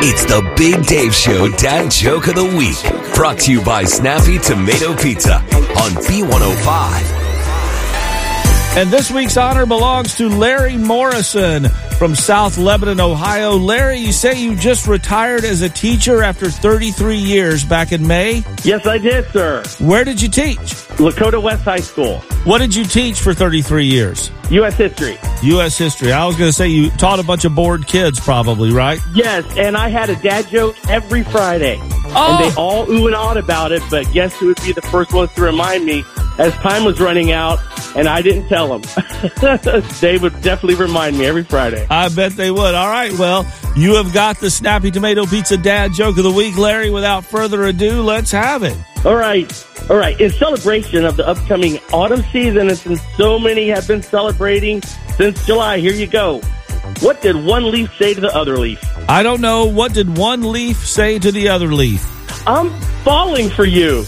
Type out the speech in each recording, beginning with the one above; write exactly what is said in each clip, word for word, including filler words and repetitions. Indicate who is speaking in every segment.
Speaker 1: It's the Big Dave Show Dad Joke of the Week. Brought to you by Snappy Tomato Pizza on B one oh five.
Speaker 2: And this week's honor belongs to Larry Morrison from South Lebanon, Ohio. Larry, you say you just retired as a teacher after thirty-three years back in May?
Speaker 3: Yes, I did, sir.
Speaker 2: Where did you teach?
Speaker 3: Lakota West High School.
Speaker 2: What did you teach for thirty-three years?
Speaker 3: U S history.
Speaker 2: U S history. I was going to say you taught a bunch of bored kids probably, right?
Speaker 3: Yes, and I had a dad joke every Friday.
Speaker 2: Oh.
Speaker 3: And they all ooh and awed about it, but guess who would be the first ones to remind me as time was running out, and I didn't tell them. They would definitely remind me every Friday.
Speaker 2: I bet they would. All right, well, you have got the Snappy Tomato Pizza Dad Joke of the Week, Larry. Without further ado, let's have it.
Speaker 3: All right. All right. In celebration of the upcoming autumn season, and since so many have been celebrating since July, here you go. What did one leaf say to the other leaf?
Speaker 2: I don't know. What did one leaf say to the other leaf?
Speaker 3: I'm falling for you.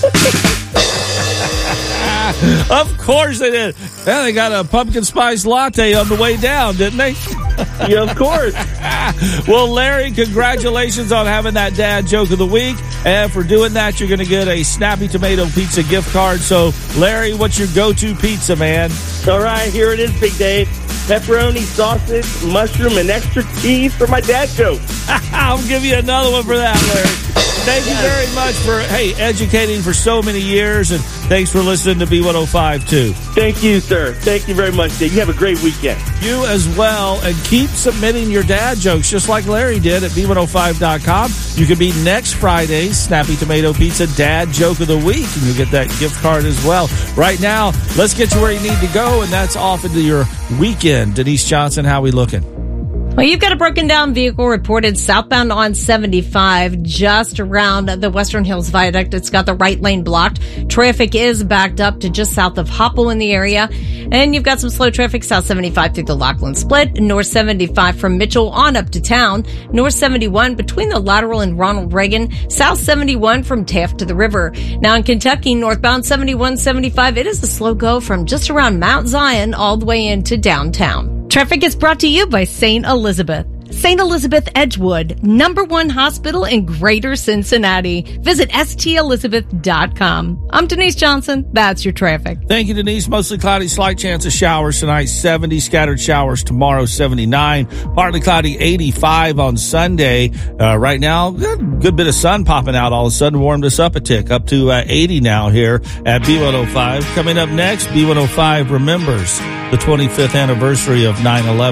Speaker 2: Of course they did. Yeah, they got a pumpkin spice latte on the way down, didn't they?
Speaker 3: Yeah, of course.
Speaker 2: Well, Larry, congratulations on having that Dad Joke of the Week. And for doing that, you're going to get a Snappy Tomato Pizza gift card. So, Larry, what's your go-to pizza, man?
Speaker 3: All right, here it is, Big Dave. Pepperoni, sausage, mushroom, and extra cheese for my dad joke.
Speaker 2: I'll give you another one for that, Larry. Thank you very much for, hey, educating for so many years, and thanks for listening to B one oh five, too.
Speaker 3: Thank you, sir. Thank you very much, Dave. You have a great weekend.
Speaker 2: You as well, and keep submitting your dad jokes, just like Larry did at B one oh five dot com. You can be next Friday's Snappy Tomato Pizza Dad Joke of the Week, and you'll get that gift card as well. Right now, let's get you where you need to go, and that's off into your weekend. Denise Johnson, how we looking?
Speaker 4: Well, you've got a broken down vehicle reported southbound on seventy-five, just around the Western Hills Viaduct. It's got the right lane blocked. Traffic is backed up to just south of Hopple in the area. And you've got some slow traffic south seventy-five through the Lachlan Split, north seventy-five from Mitchell on up to town, north seventy-one between the Lateral and Ronald Reagan, south seventy-one from Taft to the river. Now in Kentucky, northbound seventy-one seventy-five, it is a slow go from just around Mount Zion all the way into downtown. Traffic is brought to you by Saint Elizabeth. Saint Elizabeth Edgewood, number one hospital in Greater Cincinnati. Visit S T Elizabeth dot com. I'm Denise Johnson. That's your traffic.
Speaker 2: Thank you, Denise. Mostly cloudy, slight chance of showers tonight, seventy. Scattered showers tomorrow, seventy-nine. Partly cloudy, eighty-five on Sunday. Uh, right now, good, good bit of sun popping out all of a sudden. Warmed us up a tick, up to uh, eighty now here at B one oh five. Coming up next, B one oh five remembers the twenty-fifth anniversary of nine eleven.